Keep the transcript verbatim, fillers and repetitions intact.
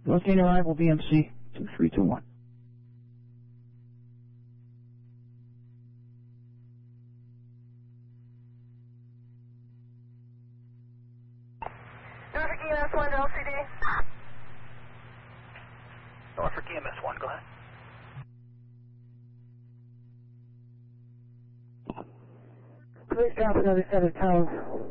Looking arrival B M C two three two one. Norfolk E M S one to L C D. Norfolk E M S one, go ahead. Police Alpha November seven, tower